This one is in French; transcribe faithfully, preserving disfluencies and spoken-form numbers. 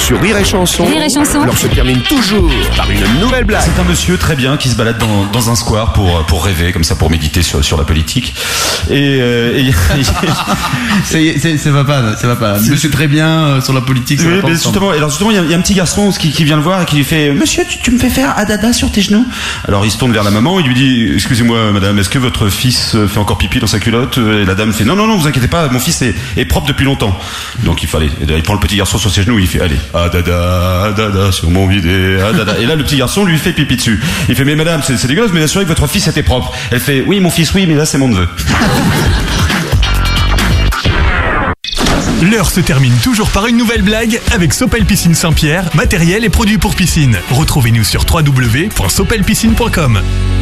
Sur Rire et Chanson, Rire et Chanson. l'heure se termine toujours par une nouvelle blague. C'est un monsieur très bien qui se balade dans, dans un square pour, pour rêver, comme ça, pour méditer sur, sur la politique. Et, euh, et c'est, c'est, ça va pas, ça va pas. Monsieur très bien euh, sur la politique. Ça oui, va pas mais ensemble. justement, alors justement, il y, a, il y a un petit garçon qui, qui vient le voir et qui lui fait « Monsieur, tu, tu me fais faire adada sur tes genoux ?» Alors il se tourne vers la maman, il lui dit « Excusez-moi, madame, est-ce que votre fils fait encore pipi dans sa culotte ?» Et la dame fait « Non, non, non, vous inquiétez pas, mon fils est, est propre depuis longtemps. » Donc il fallait, il prend le petit garçon sur ses genoux, il fait « Allez, adada, adada sur mon bidet, adada. » Et là, le petit garçon lui fait pipi dessus. Il fait « Mais madame, c'est, c'est dégueulasse, mais assurez que votre fils était propre. » Elle fait « Oui, mon fils, oui, mais là, c'est mon neveu. » L'heure se termine toujours par une nouvelle blague avec Sopel Piscine Saint-Pierre, matériel et produits pour piscine. Retrouvez-nous sur w w w point sopel piscine point com.